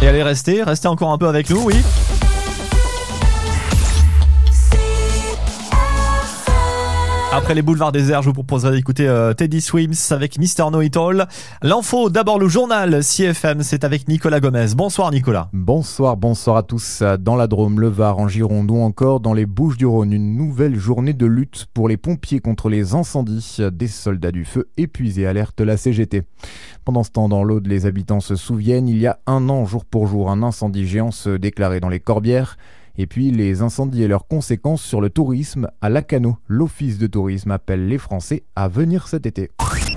Et allez, restez encore un peu avec nous, oui. Après les boulevards déserts, je vous proposerai d'écouter Teddy Swims avec Mr. Know It All. L'info, d'abord le journal CFM, c'est avec Nicolas Gomez. Bonsoir Nicolas. Bonsoir à tous. Dans la Drôme, le Var, en Gironde ou encore dans les Bouches-du-Rhône, une nouvelle journée de lutte pour les pompiers contre les incendies. Des soldats du feu épuisés alertent la CGT. Pendant ce temps, dans l'Aude, les habitants se souviennent, il y a un an, jour pour jour, un incendie géant se déclarait dans les Corbières. Et puis les incendies et leurs conséquences sur le tourisme. À Lacanau, l'Office de tourisme appelle les Français à venir cet été.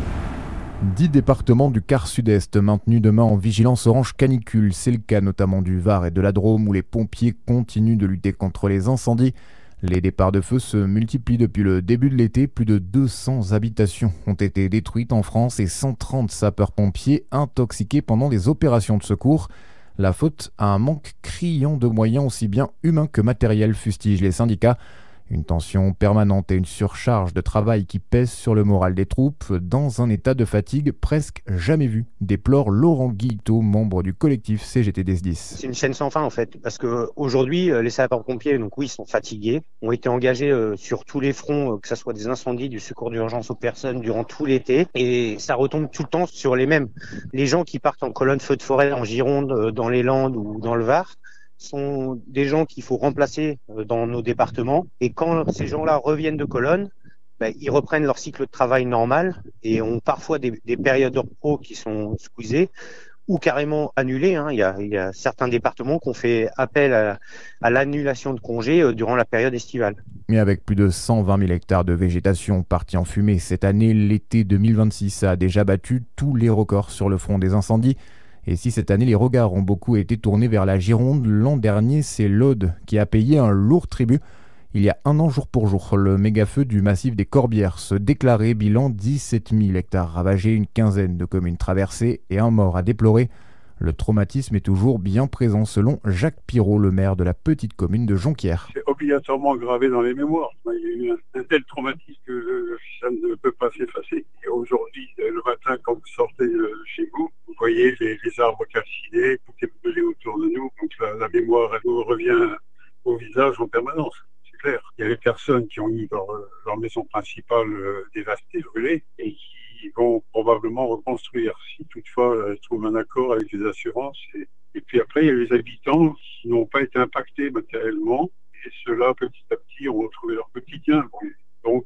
10 départements du quart sud-est maintenus demain en vigilance orange canicule. C'est le cas notamment du Var et de la Drôme où les pompiers continuent de lutter contre les incendies. Les départs de feu se multiplient depuis le début de l'été. Plus de 200 habitations ont été détruites en France et 130 sapeurs-pompiers intoxiqués pendant des opérations de secours. La faute à un manque criant de moyens aussi bien humains que matériels, fustigent les syndicats. Une tension permanente et une surcharge de travail qui pèsent sur le moral des troupes dans un état de fatigue presque jamais vu, déplore Laurent Guilletot, membre du collectif CGT DES10. C'est une chaîne sans fin en fait, parce que aujourd'hui les sapeurs-pompiers, donc oui, sont fatigués, ont été engagés sur tous les fronts, que ce soit des incendies, du secours d'urgence aux personnes durant tout l'été, et ça retombe tout le temps sur les mêmes. Les gens qui partent en colonne feu de forêt en Gironde, dans les Landes ou dans le Var, sont des gens qu'il faut remplacer dans nos départements. Et quand ces gens-là reviennent de colonne, ils reprennent leur cycle de travail normal et ont parfois des périodes de repos qui sont squeezées ou carrément annulées. Il y a certains départements qui ont fait appel à l'annulation de congés durant la période estivale. Mais avec plus de 120 000 hectares de végétation partis en fumée cette année, l'été 2026 a déjà battu tous les records sur le front des incendies. Et si cette année les regards ont beaucoup été tournés vers la Gironde, l'an dernier c'est l'Aude qui a payé un lourd tribut. Il y a un an jour pour jour, le méga-feu du massif des Corbières se déclarait, bilan 17 000 hectares ravagés, une quinzaine de communes traversées et un mort à déplorer. Le traumatisme est toujours bien présent selon Jacques Pirot, le maire de la petite commune de Jonquière. C'est obligatoirement gravé dans les mémoires. Il y a eu un tel traumatisme que ça ne peut pas s'effacer. Et aujourd'hui, le matin, quand vous sortez chez vous, vous voyez les arbres calcinés, tout est brûlé autour de nous. Donc la mémoire elle vous revient au visage en permanence. C'est clair. Il y a des personnes qui ont eu leur maison principale dévastée, brûlée, et qui vont probablement reconstruire, si toutefois elles trouvent un accord avec les assurances. Et puis après, il y a les habitants qui n'ont pas été impactés matériellement, et ceux-là, petit à petit, ont retrouvé leur quotidien. Donc,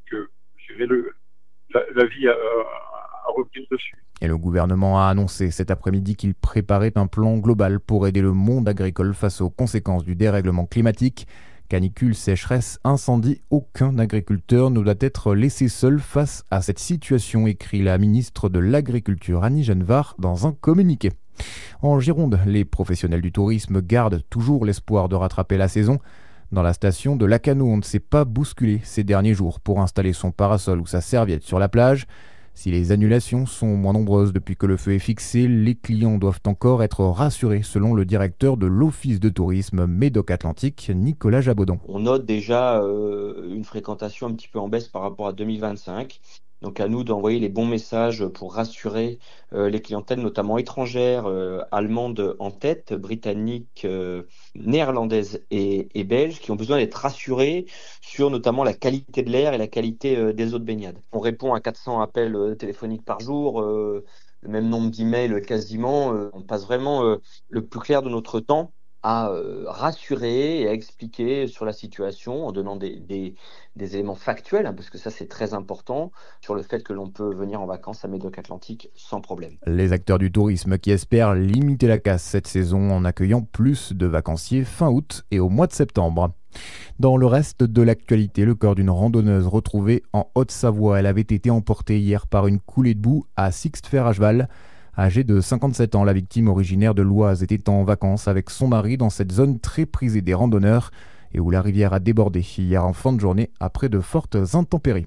la vie a repris dessus. Et le gouvernement a annoncé cet après-midi qu'il préparait un plan global pour aider le monde agricole face aux conséquences du dérèglement climatique. Canicule, sécheresse, incendie, aucun agriculteur ne doit être laissé seul face à cette situation, écrit la ministre de l'Agriculture Annie Genevard dans un communiqué. En Gironde, les professionnels du tourisme gardent toujours l'espoir de rattraper la saison. Dans la station de Lacanau, on ne s'est pas bousculé ces derniers jours pour installer son parasol ou sa serviette sur la plage. Si les annulations sont moins nombreuses depuis que le feu est fixé, les clients doivent encore être rassurés, selon le directeur de l'Office de tourisme Médoc-Atlantique, Nicolas Jabodon. On note déjà une fréquentation un petit peu en baisse par rapport à 2025. Donc à nous d'envoyer les bons messages pour rassurer les clientèles, notamment étrangères, allemandes en tête, britanniques, néerlandaises et belges, qui ont besoin d'être rassurées sur notamment la qualité de l'air et la qualité des eaux de baignade. On répond à 400 appels téléphoniques par jour, le même nombre d'emails quasiment. On passe vraiment le plus clair de notre temps à rassurer et à expliquer sur la situation en donnant des éléments factuels, parce que ça c'est très important, sur le fait que l'on peut venir en vacances à Médoc-Atlantique sans problème. Les acteurs du tourisme qui espèrent limiter la casse cette saison en accueillant plus de vacanciers fin août et au mois de septembre. Dans le reste de l'actualité, le corps d'une randonneuse retrouvée en Haute-Savoie. Elle avait été emportée hier par une coulée de boue à Sixte-Fer-Acheval. Âgée de 57 ans, la victime originaire de l'Oise était en vacances avec son mari dans cette zone très prisée des randonneurs et où la rivière a débordé hier en fin de journée après de fortes intempéries.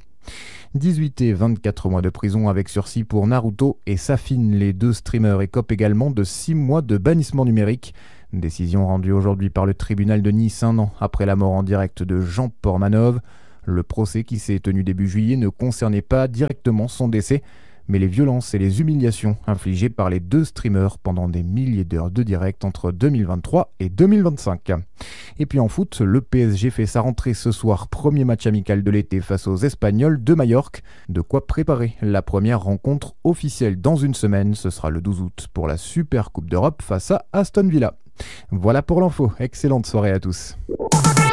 18 et 24 mois de prison avec sursis pour Naruto et Safine. Les deux streamers écopent également de 6 mois de bannissement numérique. Décision rendue aujourd'hui par le tribunal de Nice, un an après la mort en direct de Jean Portmanov. Le procès qui s'est tenu début juillet ne concernait pas directement son décès, mais les violences et les humiliations infligées par les 2 streamers pendant des milliers d'heures de direct entre 2023 et 2025. Et puis en foot, le PSG fait sa rentrée ce soir, premier match amical de l'été face aux Espagnols de Majorque. De quoi préparer la première rencontre officielle dans une semaine, ce sera le 12 août pour la Super Coupe d'Europe face à Aston Villa. Voilà pour l'info, excellente soirée à tous.